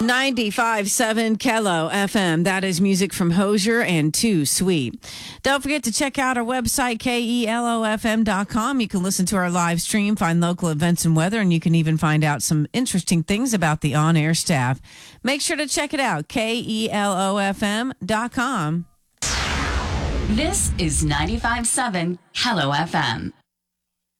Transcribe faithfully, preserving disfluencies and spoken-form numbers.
ninety-five point seven Kello F M. That is music from Hozier and Too Sweet. Don't forget to check out our website, K E L O F M dot com. You can listen to our live stream, find local events and weather, and you can even find out some interesting things about the on-air staff. Make sure to check it out, K E L O F M dot com. This is ninety-five point seven Hello F M.